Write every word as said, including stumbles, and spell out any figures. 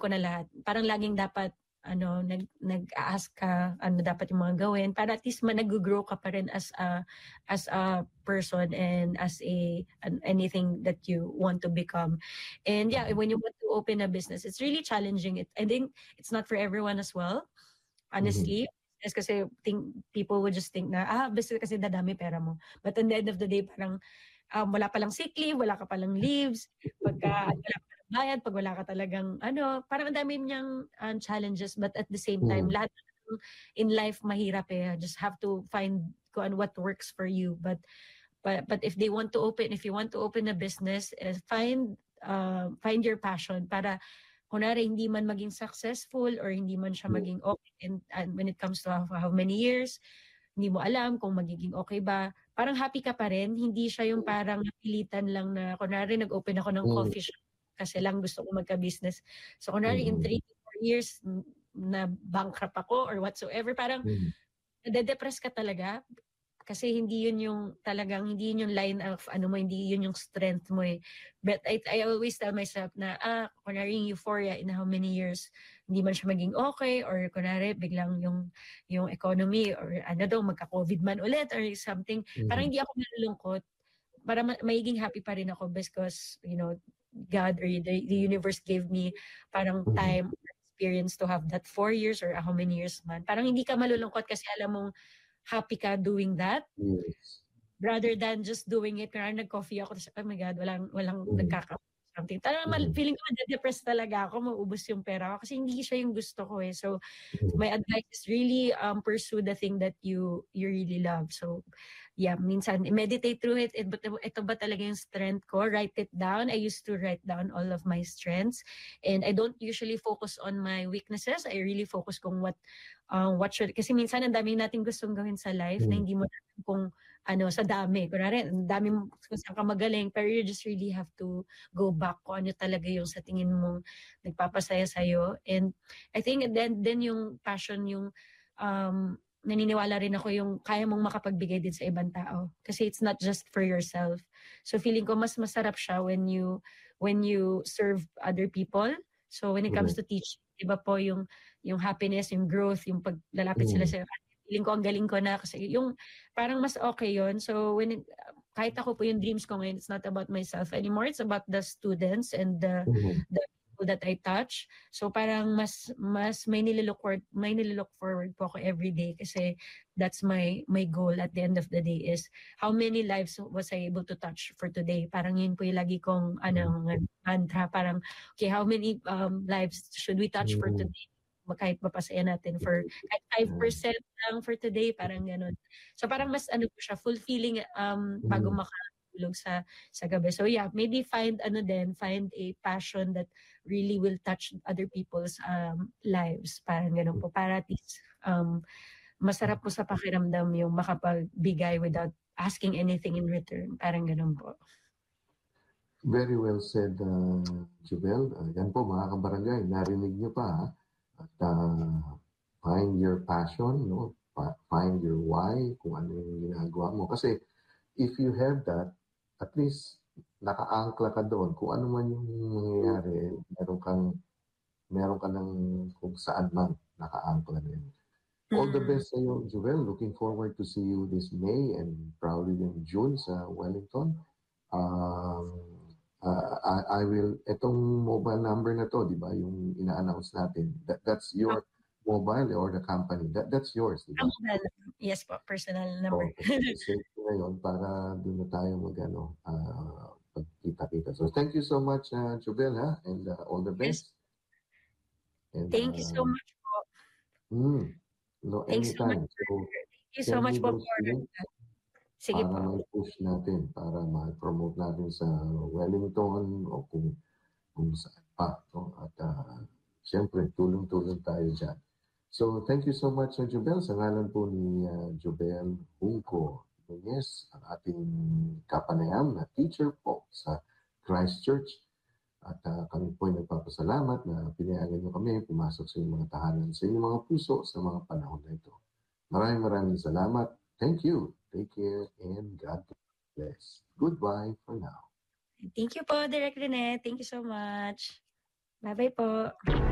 ko na lahat. Parang laging dapat ano nag nag-a-ask ka ano dapat yung mga gawin para at least man nag-grow ka pa rin as a as a person and as a an, anything that you want to become. And yeah, when you want to open a business, it's really challenging. It I think it's not for everyone as well, honestly. Mm-hmm. Kasi think, people would just think na ah business kasi dadami pera mo, but at the end of the day parang um, wala palang sick leave, wala ka palang leaves, pagka wala ka palang bayad, pag wala ka talagang ano, parang ang dami niyang um, challenges, but at the same time, mm. lahat in life mahirap eh. Just have to find kung ano what works for you. But but but if they want to open, if you want to open a business, uh, find uh, find your passion para kunwari hindi man maging successful or hindi man siya maging okay and, and when it comes to how, how many years, hindi mo alam kung magiging okay ba, parang happy ka pa rin, hindi siya yung parang napilitan lang na, kunwari nag-open ako ng coffee shop kasi lang gusto ko magka-business. So kunwari in three to four years na bankrupt ako or whatsoever, parang mm. nade-depress ka talaga kasi hindi yun yung talagang, hindi yun yung line of ano mo, hindi yun yung strength mo eh. But I, I always tell myself na, ah, kunwari yung euphoria in how many years, hindi man siya maging okay, or kunwari biglang yung yung economy, or ano daw, magka-COVID man ulit, or something. Mm-hmm. Parang hindi ako nalulungkot. Para ma- maiging happy pa rin ako because, you know, God or the, the universe gave me parang time, experience to have that four years or how many years man. Parang hindi ka malulungkot kasi alam mong happy ka doing that. Yes. Rather than just doing it. Kaya nag-coffee ako, tapos, oh my God, walang, walang mm. nagkaka something. Talagang mm. feeling ko na-depress talaga ako, maubos yung pera ko kasi hindi siya yung gusto ko eh. So, mm. my advice is really um, pursue the thing that you you really love. So, yeah, minsan, meditate through it. Ito, ito ba talaga yung strength ko? Write it down. I used to write down all of my strengths. And I don't usually focus on my weaknesses. I really focus kung what Uh, what should, kasi minsan ang dami natin gustong gawin sa life mm. na hindi mo natin kung ano, sa dami. Kunwari, ang dami mo kung saan ka magaling, pero you just really have to go back kung ano talaga yung sa tingin mong nagpapasaya sa'yo. And I think then, then yung passion, yung um, naniniwala rin ako yung kaya mong makapagbigay din sa ibang tao. Kasi it's not just for yourself. So feeling ko mas masarap siya when you, when you serve other people. So when it comes mm. to teaching, iba po yung yung happiness, yung growth, yung paglalapit mm. sila sa feeling ko ang galing ko na kasi yung parang mas okay yon. So when it, kahit ako po yung dreams ko ngayon, it's not about myself anymore, it's about the students and the mm. the people that I touch. So parang mas mas may nilook forward, may nilook forward po ako every day kasi that's my my goal at the end of the day is how many lives was I able to touch for today. Parang yun po yung lagi kong anong mantra, parang okay, how many um, lives should we touch for today? Kahit mapasaya natin for kahit five percent lang for today, parang gano'n. So parang mas ano po siya, fulfilling um, bago makatulog sa sa gabi. So yeah, maybe find ano din, find a passion that really will touch other people's um, lives. Parang gano'n po, para at least um, masarap po sa pakiramdam yung makapagbigay without asking anything in return. Parang gano'n po. Very well said, uh, Jubel. Uh, yan po mga kabarangay, narinig niyo pa ha? At uh, find your passion, no? Find your why, kung ano yung ginagawa mo. Kasi if you have that, at least naka-angkla ka doon. Kung ano man yung mangyayari, meron kang meron ka ng kung saan man naka-angkla na yun. All the best sa iyo, Jubel. Looking forward to see you this May and probably in June sa Wellington. Um, Uh, I, I will, itong mobile number na to, di ba, yung ina-announce natin, that, that's your mobile or the company, that, that's yours, di ba? Yes po, personal number. Okay, save ko ngayon para doon na tayo mag, ano, uh, pagkita-kita. So, thank you so much, uh, Jubel, ha? And uh, all the best. Yes. And, thank uh, you so much po. Mm, no, Thanks anytime. so much. So, thank you so much po for Sige para po. May-push natin, para ma-promote natin sa Wellington o kung, kung saan pa. No? At uh, siyempre, tulong-tulong tayo dyan. So, thank you so much, uh, Jubel. Sa ngalan po ni uh, Jubel Junco Nunez, ang ating kapanayam na teacher po sa Christ Church. At uh, kami po ay nagpapasalamat na pinayagan niyo kami pumasok sa inyong mga tahanan, sa inyong mga puso sa mga panahon na ito. Maraming maraming salamat. Thank you. Take care and God bless. Goodbye for now. Thank you po, Direk Rene. Thank you so much. Bye-bye po.